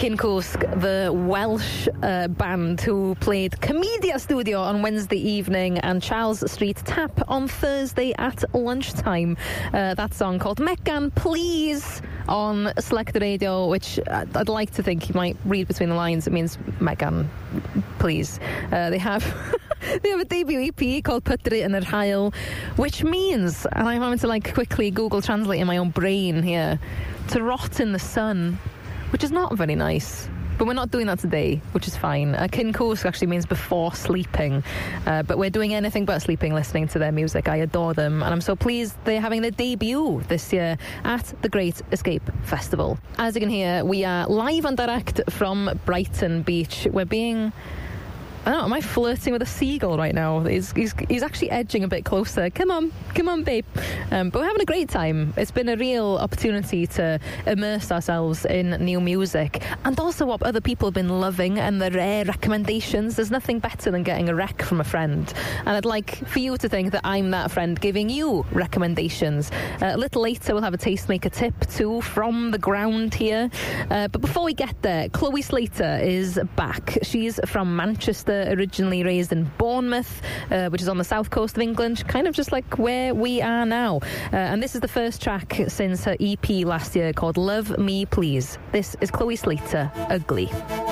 Kinkusk, the Welsh band who played Comedia Studio on Wednesday evening and Charles Street Tap on Thursday at lunchtime. That song called Megan Please on Selected Radio, which I'd like to think you might read between the lines. It means Megan Please. They have a debut EP called Putri yn yr Haul, which means, and I'm having to quickly Google Translate in my own brain here, to rot in the sun, which is not very nice. But we're not doing that today, which is fine. Kinkusk actually means before sleeping. But we're doing anything but sleeping listening to their music. I adore them. And I'm so pleased they're having their debut this year at the Great Escape Festival. As you can hear, we are live and direct from Brighton Beach. We're being... I don't know, am I flirting with a seagull right now? He's actually edging a bit closer. Come on, babe. But we're having a great time. It's been a real opportunity to immerse ourselves in new music and also what other people have been loving and the rare recommendations. There's nothing better than getting a rec from a friend. And I'd like for you to think that I'm that friend giving you recommendations. A little later, we'll have a Tastemaker tip too from the ground here. But before we get there, Chloe Slater is back. She's from Manchester, originally raised in Bournemouth, which is on the south coast of England, kind of just like where we are now. And this is the first track since her EP last year called Love Me Please. This is Chloe Slater, Ugly.